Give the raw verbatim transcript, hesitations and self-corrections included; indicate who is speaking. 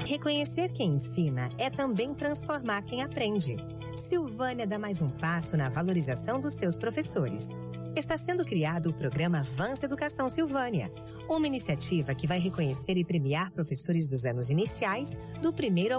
Speaker 1: Reconhecer quem ensina é também transformar quem aprende. Silvânia dá mais um passo na valorização dos seus professores. Está sendo criado o programa Avança Educação Silvânia, uma iniciativa que vai reconhecer e premiar professores dos anos iniciais, do primeiro ao